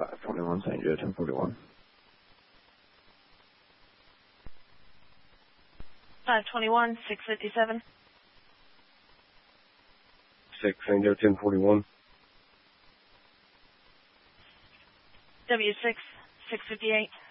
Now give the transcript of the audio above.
521 St. Joe, 1041. 521, 657. 6 St. Joe, 1041. W6, 658.